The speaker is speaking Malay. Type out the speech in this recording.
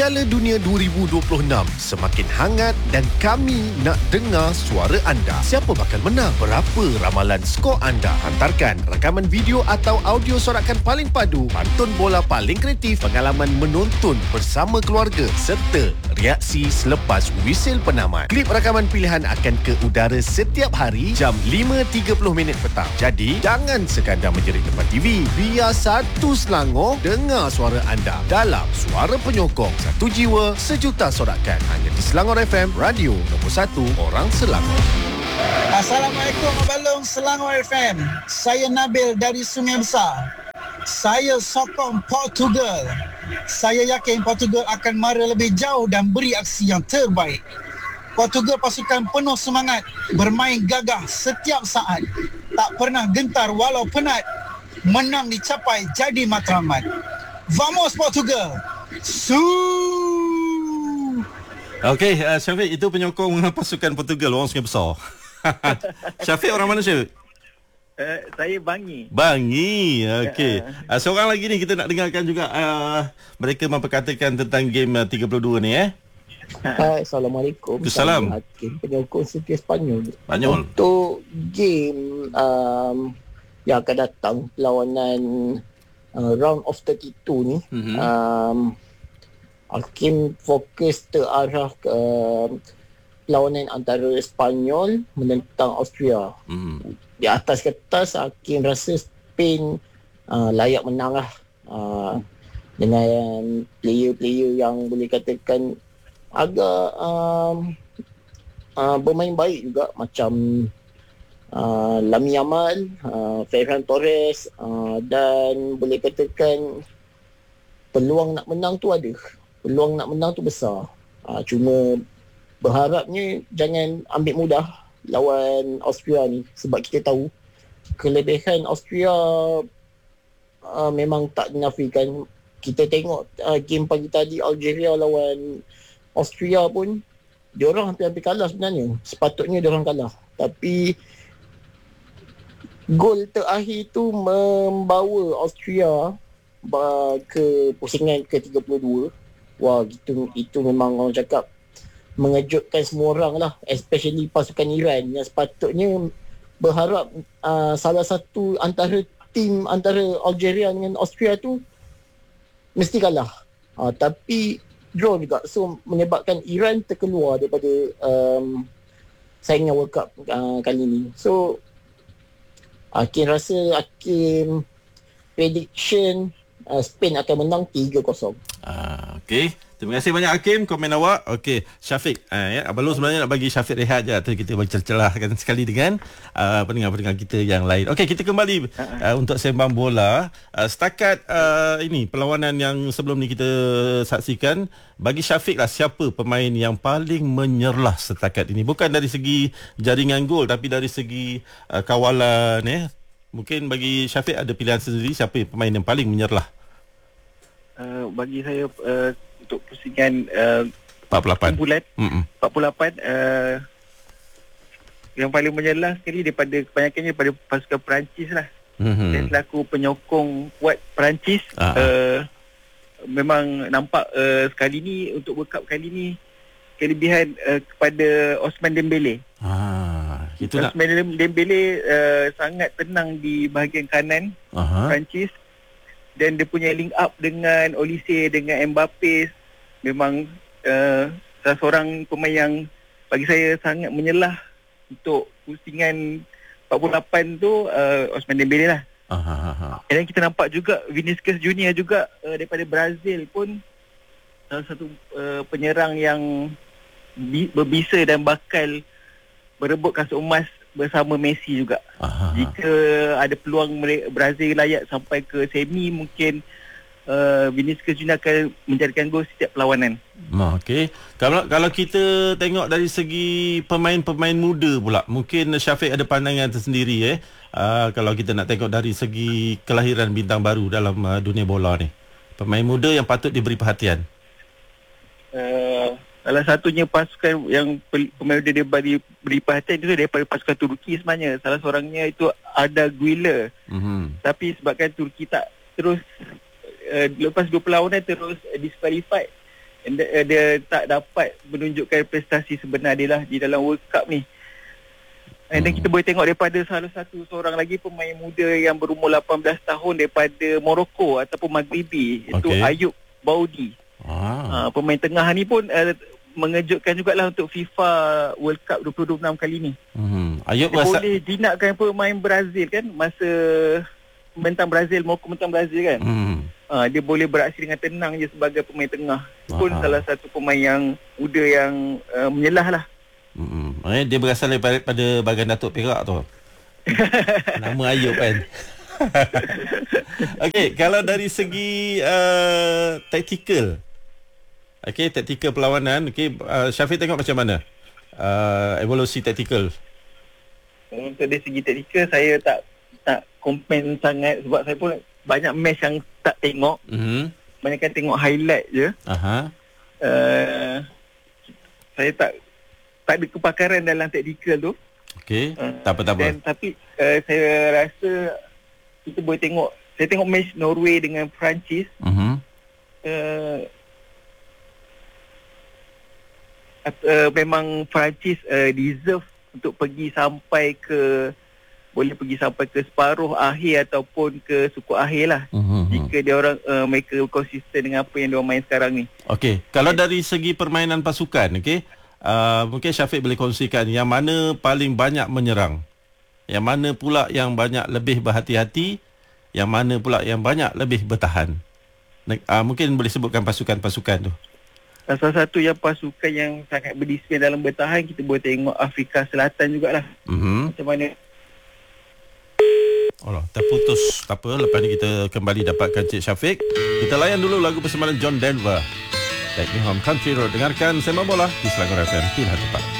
Piala Dunia 2026 semakin hangat dan kami nak dengar suara anda. Siapa bakal menang? Berapa ramalan skor anda? Hantarkan rakaman video atau audio sorakan paling padu, pantun bola paling kreatif, pengalaman menonton bersama keluarga serta reaksi selepas wisil penamat. Klip rakaman pilihan akan ke udara setiap hari jam 5.30 petang. Jadi, jangan sekadar menjerit depan TV. Biar satu Selangor dengar suara anda dalam Suara Penyokong. Satu jiwa, sejuta sorakan. Hanya di Selangor FM, radio nombor 1 orang Selangor. Assalamualaikum Abang Selangor FM. Saya Nabil dari Sungai Besar. Saya sokong Portugal. Saya yakin Portugal akan mara lebih jauh dan beri aksi yang terbaik. Portugal pasukan penuh semangat, bermain gagah setiap saat. Tak pernah gentar walau penat. Menang dicapai jadi matlamat. Vamos Portugal! Okey, Syafiq, itu penyokong pasukan Portugal, orang Sungai Besar. Syafiq orang mana, Syafiq? Saya Bangi. Bangi, okey. Seorang lagi ni kita nak dengarkan juga, mereka memperkatakan tentang game 32 ni. Hai, Assalamualaikum. Salam. Hakim, penyokong setia Spanyol. Untuk game yang akan datang, perlawanan round of 32 ni, Hakim fokus terarah ke perlawanan antara Spanyol menentang Austria. Di atas kertas, Hakim rasa Spain layak menang lah, dengan player-player yang boleh katakan agak bermain baik juga, macam Lamine Yamal, Ferran Torres, dan boleh katakan peluang nak menang tu ada. Peluang nak menang tu besar. Cuma berharapnya jangan ambil mudah lawan Austria ni, sebab kita tahu kelebihan Austria memang tak dinafikan. Kita tengok game pagi tadi Algeria lawan Austria pun diorang hampir-hampir kalah sebenarnya. Sepatutnya diorang kalah, tapi gol terakhir tu membawa Austria ke pusingan ke-32. Wah, itu memang orang cakap mengejutkan semua orang lah, especially pasukan Iran yang sepatutnya berharap salah satu antara tim antara Algeria dengan Austria tu mesti kalah. Tapi draw juga, so menyebabkan Iran terkeluar daripada saingan World Cup kali ni. So Hakim rasa, Hakim prediction Spain akan menang 3-0. Okey. Terima kasih banyak Hakim, komen awak. Okey, Syafiq, Abang Long sebenarnya nak bagi Syafiq rehat je, atau kita bagi celah-celahkan sekali dengan pendengar-pendengar kita yang lain. Okey, kita kembali untuk sembang bola. Setakat ini perlawanan yang sebelum ni kita saksikan, bagi Syafiq lah, siapa pemain yang paling menyerlah setakat ini? Bukan dari segi jaringan gol, tapi dari segi kawalan. Mungkin bagi Syafiq ada pilihan sendiri, siapa pemain yang paling menyerlah? Bagi saya untuk pusingan 48 bulan 48, yang paling menyerlah sekali daripada kebanyakannya daripada pasukan Perancis lah. Dan selaku penyokong kuat Perancis, memang nampak sekali ni untuk World Cup kali ni kelebihan kepada Ousmane Dembele. Ousmane Dembele sangat tenang di bahagian kanan Perancis, dan dia punya link up dengan Olise, dengan Mbappe, memang salah seorang pemain yang bagi saya sangat menyelah untuk pusingan 48 tu, Ousmane Dembele lah. Dan kita nampak juga Vinicius Junior juga daripada Brazil pun salah satu penyerang yang berbisa dan bakal berebut kasut emas bersama Messi juga. Jika ada peluang Brazil layak sampai ke semi, mungkin Vinicius Junior akan menjadikan gol setiap perlawanan. Okey. Kalau kita tengok dari segi pemain-pemain muda pula, mungkin Syafiq ada pandangan tersendiri kalau kita nak tengok dari segi kelahiran bintang baru dalam dunia bola ni. Pemain muda yang patut diberi perhatian. Salah satunya pasukan yang pemain muda dia beri perhatian itu daripada pasukan Turki sebenarnya. Salah seorangnya itu Arda Güler. Tapi sebabkan Turki tak terus lepas 2 perlawanan terus disqualified, dia tak dapat menunjukkan prestasi sebenar dia lah di dalam World Cup ni. Dan kita boleh tengok daripada seorang lagi pemain muda yang berumur 18 tahun daripada Morocco ataupun Maghribi, itu Ayub Baudi. Pemain tengah ni pun mengejutkan jugalah untuk FIFA World Cup 2026 kali ni. Ayub boleh jinakkan pemain Brazil kan, masa mentang Brazil, Morocco mentang Brazil kan. Dia boleh beraksi dengan tenang je sebagai pemain tengah. Pun salah satu pemain yang muda yang menyelah lah. Dia berasal daripada bahagian Datuk Perak tu. Nama Ayub kan. Okey, kalau dari segi tactical, tactical perlawanan, Syafiq tengok macam mana evolusi tactical? Untuk dari segi tactical, saya tak komen sangat sebab saya pun banyak match yang tak tengok. Banyakkan tengok highlight je. Saya tak ada kepakaran dalam tactical tu. Okey, tak apa. Tapi saya rasa kita boleh tengok. Saya tengok match Norway dengan Perancis. Memang Perancis deserve untuk boleh pergi sampai ke separuh akhir ataupun ke suku akhir lah. Jika mereka konsisten dengan apa yang diorang main sekarang ni. Okey, kalau dari segi permainan pasukan, mungkin Syafiq boleh kongsikan yang mana paling banyak menyerang, yang mana pula yang banyak lebih berhati-hati, yang mana pula yang banyak lebih bertahan. Mungkin boleh sebutkan pasukan-pasukan tu. Salah satu yang pasukan yang sangat berdisiplin dalam bertahan, kita boleh tengok Afrika Selatan jugalah. Macam mana terputus. Tak apa, lepas ni kita kembali dapatkan Cik Syafiq. Kita layan dulu lagu persembahan John Denver, Take Me Home Country Road. Dengarkan Sembang Bola di Selangor FM. Pilihan tepat.